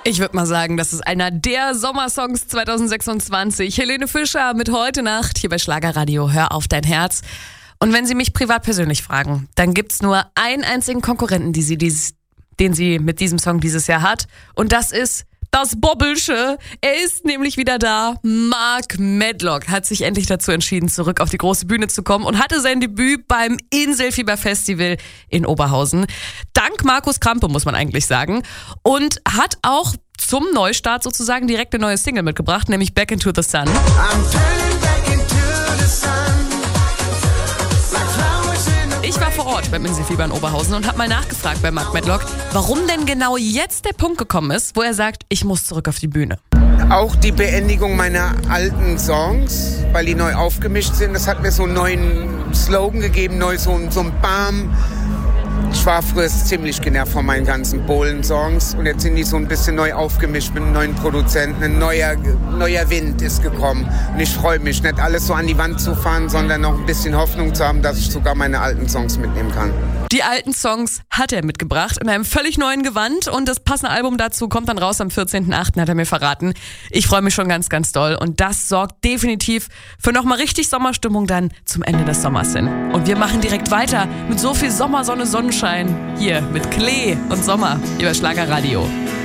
Ich würde mal sagen, das ist einer der Sommersongs 2026. Helene Fischer mit Heute Nacht hier bei Schlagerradio. Hör auf dein Herz. Und wenn Sie mich privat persönlich fragen, dann gibt's nur einen einzigen Konkurrenten, den sie mit diesem Song dieses Jahr hat. Und das ist das Bobbelsche. Er ist nämlich wieder da. Mark Medlock hat sich endlich dazu entschieden, zurück auf die große Bühne zu kommen und hatte sein Debüt beim Inselfieber-Festival in Oberhausen. Dank Markus Krampe, muss man eigentlich sagen. Und hat auch zum Neustart sozusagen direkt eine neue Single mitgebracht, nämlich Back into the Sun. Ich war vor Ort beim Inselfieber in Oberhausen und habe mal nachgefragt bei Mark Medlock, warum denn genau jetzt der Punkt gekommen ist, wo er sagt, ich muss zurück auf die Bühne. Auch die Beendigung meiner alten Songs, weil die neu aufgemischt sind, das hat mir so einen neuen Slogan gegeben, so ein Bam. Ich war früher ziemlich genervt von meinen ganzen Bohlen-Songs und jetzt sind die so ein bisschen neu aufgemischt mit einem neuen Produzenten. Ein neuer Wind ist gekommen und ich freue mich, nicht alles so an die Wand zu fahren, sondern noch ein bisschen Hoffnung zu haben, dass ich sogar meine alten Songs mitnehmen kann. Die alten Songs hat er mitgebracht in einem völlig neuen Gewand und das passende Album dazu kommt dann raus am 14.08., hat er mir verraten. Ich freue mich schon ganz, ganz doll und das sorgt definitiv für nochmal richtig Sommerstimmung dann zum Ende des Sommers hin. Und wir machen direkt weiter mit so viel Sommer, Sonne, Sonnenschein hier mit Klee und Sommer über Schlagerradio.